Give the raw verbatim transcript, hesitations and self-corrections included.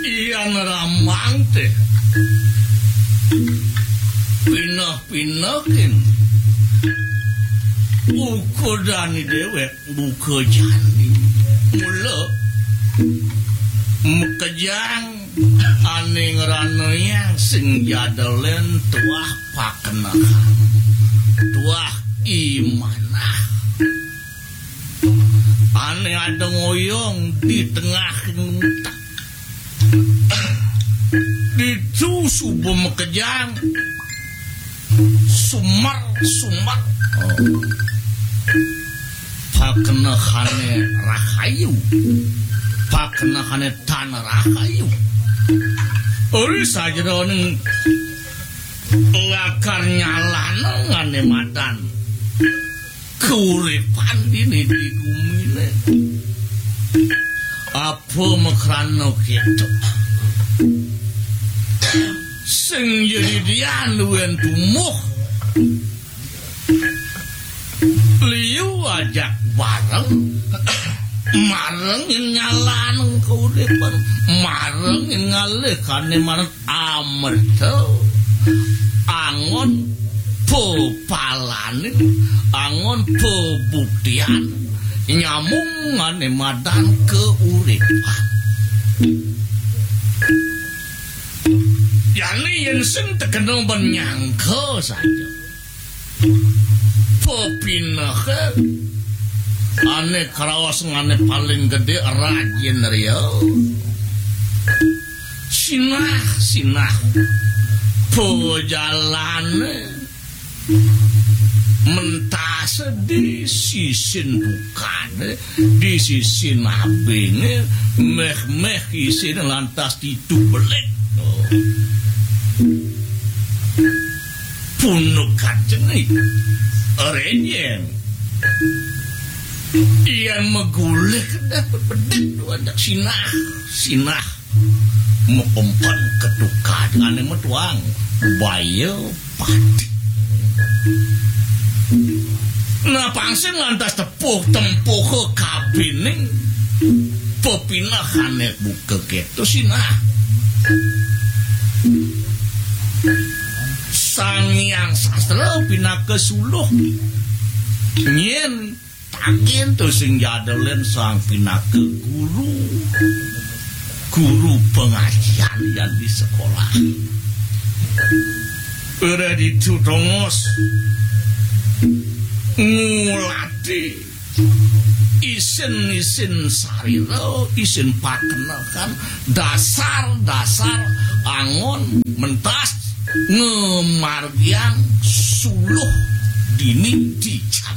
Iyan ramang teh pinah-pinahin ukur dani dewek buka jani mula mekejang ane ngerana yang sing jadalen tuah pakenahan tuah imanah ane ada ngoyong di tengah ngutak itu subuh mekejang sumar sumar oh. Pakenahane rahayu pakenahane tanah rahayu ori saja dong lakar nyalana ngane madan keuripan ini di gumine apa makrano gitu sing jadi dia luwen tumuh liu ajak bareng mareng nyalan keuripan mareng ngalihane marang amerta angon pepalanin angon pebuktian nyamungane madan keuripan yani yang sing terkenal menyangka saja pepinahan ane karawas ngane paling gede rajin riau sinah sinah pejalane mentas di sisin bukane di sisin abenge meh meh isin lantas ditubelek oh. Punuk kacengit renyen yang megulek dapat bedek ada sinah sinah mengumpan ketuka dengan metuang bayo pati nah pangsin lantas tepuk tempuh ke kabining pepinahane buka gitu sinah sang yang sastra pinaka suluh nyen takin tuh sing jadelen sang pinaka guru guru pengajian yang di sekolah udah ditutongos ngulati isin-isin sariro isin pakenakan dasar-dasar angon mentas ngemargian suluh dini dican